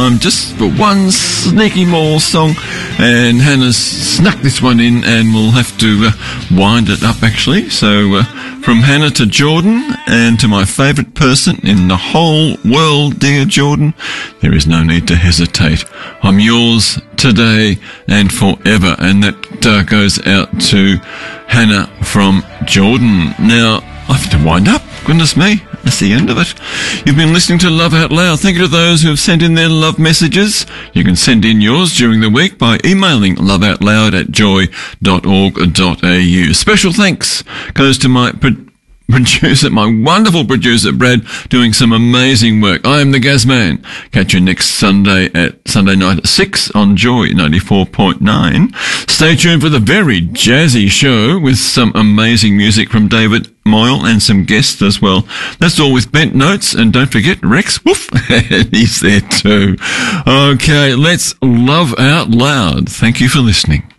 time just for one sneaky more song, and Hannah's snuck this one in, and we'll have to wind it up actually. So from Hannah to Jordan, and to my favourite person in the whole world, dear Jordan, there is no need to hesitate. I'm yours today and forever, and that goes out to Hannah from Jordan. Now, I have to wind up. Goodness me, that's the end of it. You've been listening to Love Out Loud. Thank you to those who have sent in their love messages. You can send in yours during the week by emailing loveoutloud@joy.org.au. Special thanks goes to my producer, my wonderful producer, Brad, doing some amazing work. I am the Gazman. Catch you next Sunday night at 6 on Joy 94.9. Stay tuned for the very jazzy show with some amazing music from David Moyle and some guests as well. That's all with Bent Notes, and don't forget Rex Woof, he's there too. Okay, let's love out loud. Thank you for listening.